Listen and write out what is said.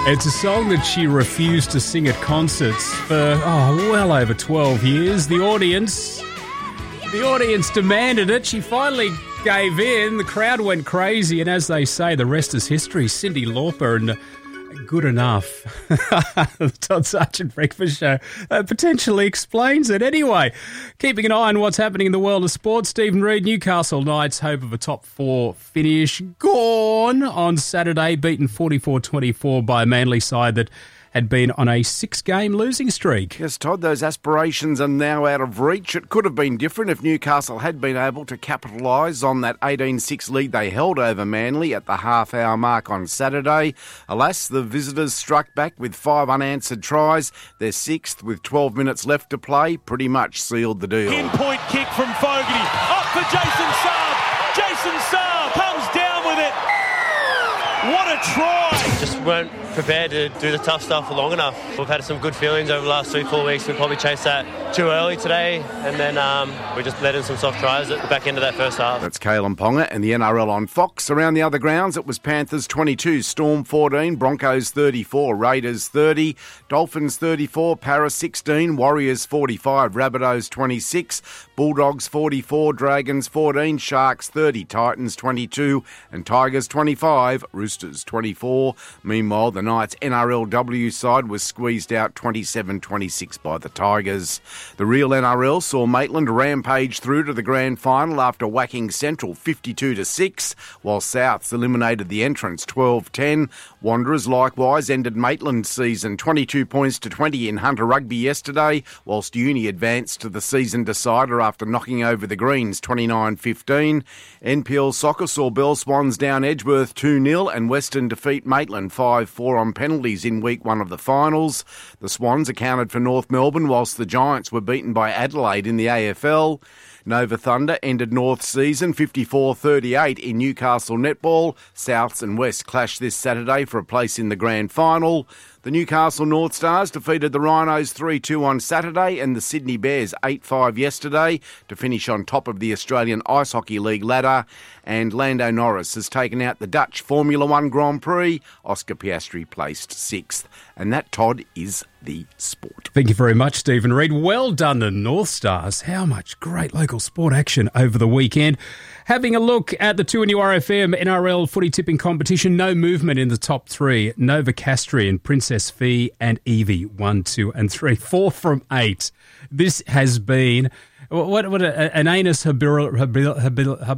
It's a song that she refused to sing at concerts for, well over 12 years. The audience demanded it. She finally gave in. The crowd went crazy. And as they say, the rest is history. Cyndi Lauper and Good Enough. The Todd Sargent Breakfast Show potentially explains it. Anyway, keeping an eye on what's happening in the world of sport. Stephen Reid, Newcastle Knights hope of a top four finish gone on Saturday, beaten 44-24 by a Manly side that had been on a 6-game losing streak. Yes, Todd, those aspirations are now out of reach. It could have been different if Newcastle had been able to capitalise on that 18-6 lead they held over Manly at the half-hour mark on Saturday. Alas, the visitors struck back with 5 unanswered tries. Their 6th, with 12 minutes left to play, pretty much sealed the deal. Pinpoint kick from Fogarty. Up for Jason Saab. Jason Saab comes down with it. What a try! Just weren't prepared to do the tough stuff for long enough. We've had some good feelings over the last 3-4 weeks. We probably chased that too early today, and then we just let in some soft tries at the back end of that first half. That's Kalen Ponga and the NRL on Fox. Around the other grounds, it was Panthers 22, Storm 14, Broncos 34, Raiders 30, Dolphins 34, Paras 16, Warriors 45, Rabbitohs 26, Bulldogs 44, Dragons 14, Sharks 30, Titans 22, and Tigers 25, Roosters 24. Meanwhile, the Knights NRLW side was squeezed out 27-26 by the Tigers. The real NRL saw Maitland rampage through to the grand final after whacking Central 52-6, while Souths eliminated the entrants 12-10. Wanderers likewise ended Maitland's season 22 points to 20 in Hunter Rugby yesterday, whilst Uni advanced to the season decider after knocking over the Greens 29-15. NPL Soccer saw Bell Swans down Edgeworth 2-0 and Western defeat Maitland 5-4 on penalties in week 1 of the finals. The Swans accounted for North Melbourne, whilst the Giants were beaten by Adelaide in the AFL. Nova Thunder ended North's season 54-38 in Newcastle netball. Souths and West clash this Saturday for a place in the grand final. The Newcastle North Stars defeated the Rhinos 3-2 on Saturday and the Sydney Bears 8-5 yesterday to finish on top of the Australian Ice Hockey League ladder. And Lando Norris has taken out the Dutch Formula One Grand Prix. Oscar Piastri placed 6th. And that, Todd, is the sport. Thank you very much, Stephen Reid. Well done, the North Stars. How much great local sport action over the weekend. Having a look at the 2NURFM NRL footy tipping competition, no movement in the top 3. Nova Castrian, Princess Fee and Evie, 1, 2 and 3. 4 from 8. This has been an anus